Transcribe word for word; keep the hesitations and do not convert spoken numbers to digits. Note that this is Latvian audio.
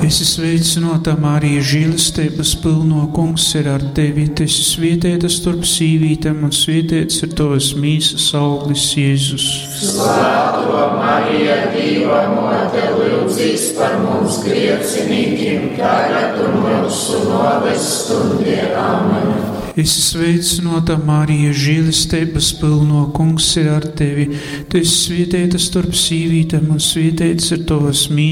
Es esmu sveicināta, Marija, žēlastības pilno, Kungs ir ar tevi. Tu esi svētīta starp sīvītēm, un svētīts ir tavas mīsas auglis, Jēzus. Svētā Marija, Dieva mote, lūdzīs par mums griecinīkiem, tagad un mūsu nāves stundē. Amen. Es esmu sveicināta, Marija, žēlastības pilno, Kungs ir ar tevi. Tu esi svētīta starp sīvītēm, un svētīts ir tavas mīsas